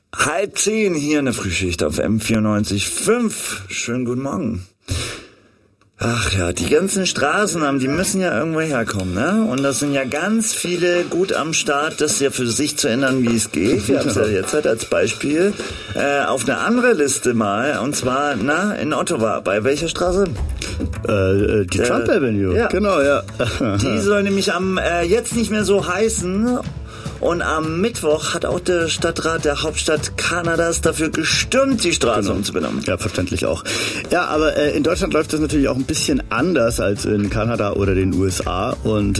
9:30 hier eine Frühschicht auf M94.5. Schönen guten Morgen. Ach ja, die ganzen Straßennamen, die müssen ja irgendwo herkommen, ne? Und das sind ja ganz viele gut am Start, das ja für sich zu ändern, wie es geht. Ich hab's ja jetzt halt als Beispiel auf eine andere Liste mal, und zwar, in Ottawa. Bei welcher Straße? Die Trump Avenue, ja. Genau, ja. Die soll nämlich jetzt nicht mehr so heißen. Und am Mittwoch hat auch der Stadtrat der Hauptstadt Kanadas dafür gestimmt, die Straße umzubenennen. Ja, verständlich auch. Ja, aber in Deutschland läuft das natürlich auch ein bisschen anders als in Kanada oder den USA. Und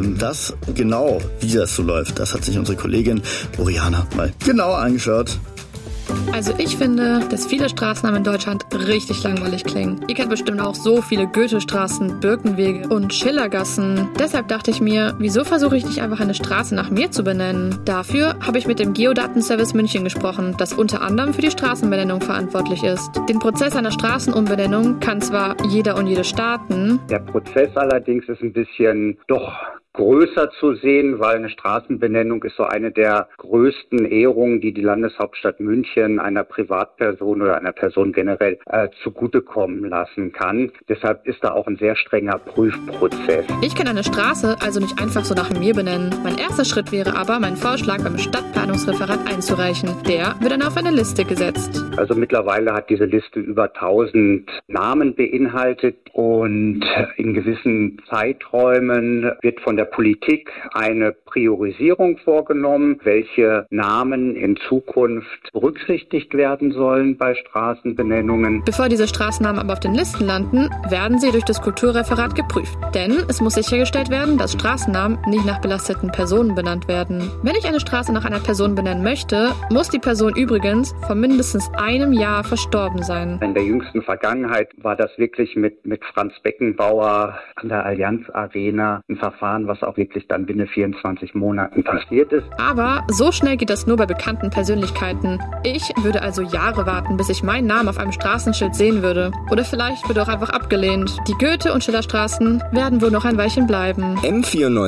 wie das so läuft, das hat sich unsere Kollegin Oriana mal genau angeschaut. Also ich finde, dass viele Straßennamen in Deutschland richtig langweilig klingen. Ihr kennt bestimmt auch so viele Goethestraßen, Birkenwege und Schillergassen. Deshalb dachte ich mir, wieso versuche ich nicht einfach eine Straße nach mir zu benennen? Dafür habe ich mit dem Geodatenservice München gesprochen, das unter anderem für die Straßenbenennung verantwortlich ist. Den Prozess einer Straßenumbenennung kann zwar jeder und jede starten. Der Prozess allerdings ist ein bisschen größer zu sehen, weil eine Straßenbenennung ist so eine der größten Ehrungen, die die Landeshauptstadt München einer Privatperson oder einer Person generell zugutekommen lassen kann. Deshalb ist da auch ein sehr strenger Prüfprozess. Ich kann eine Straße also nicht einfach so nach mir benennen. Mein erster Schritt wäre aber, meinen Vorschlag beim Stadtplanungsreferat einzureichen. Der wird dann auf eine Liste gesetzt. Also mittlerweile hat diese Liste über 1000 Namen beinhaltet und in gewissen Zeiträumen wird von der Politik eine Priorisierung vorgenommen, welche Namen in Zukunft berücksichtigt werden sollen bei Straßenbenennungen. Bevor diese Straßennamen aber auf den Listen landen, werden sie durch das Kulturreferat geprüft. Denn es muss sichergestellt werden, dass Straßennamen nicht nach belasteten Personen benannt werden. Wenn ich eine Straße nach einer Person benennen möchte, muss die Person übrigens vor mindestens einem Jahr verstorben sein. In der jüngsten Vergangenheit war das wirklich mit Franz Beckenbauer an der Allianz Arena ein Verfahren, was auch wirklich dann binnen 24 Monaten passiert ist. Aber so schnell geht das nur bei bekannten Persönlichkeiten. Ich würde also Jahre warten, bis ich meinen Namen auf einem Straßenschild sehen würde. Oder vielleicht wird auch einfach abgelehnt. Die Goethe- und Schillerstraßen werden wohl noch ein Weilchen bleiben.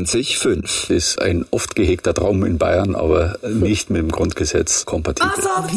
M94.5 ist ein oft gehegter Traum in Bayern, aber nicht mit dem Grundgesetz kompatibel.